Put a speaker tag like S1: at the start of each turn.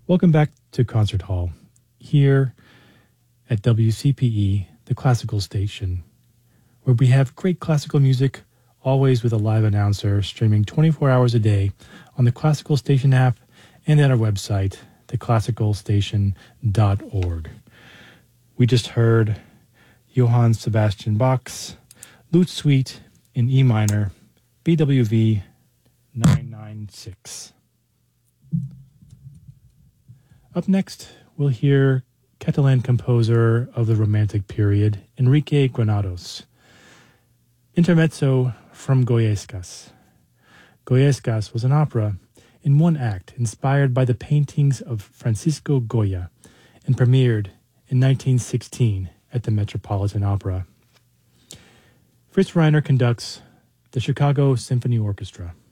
S1: Welcome back to Concert Hall, here at WCPE, the classical station, where we have great classical music, always with a live announcer, streaming 24 hours a day on the Classical Station app and at our website, theclassicalstation.org. We just heard Johann Sebastian Bach's Lute Suite in E minor, BWV 996. Up next, we'll hear Catalan composer of the Romantic period, Enrique Granados. Intermezzo from Goyescas. Goyescas was an opera in one act inspired by the paintings of Francisco Goya and premiered in 1916 at the Metropolitan Opera. Fritz Reiner conducts the Chicago Symphony Orchestra.